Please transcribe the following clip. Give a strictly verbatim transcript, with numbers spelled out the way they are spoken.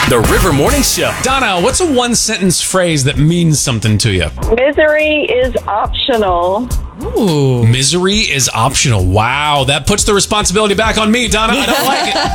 The River Morning Show. Donna, what's a one-sentence phrase that means something to you? Misery is optional. Ooh. Misery is optional. Wow, that puts the responsibility back on me, Donna. I don't like it.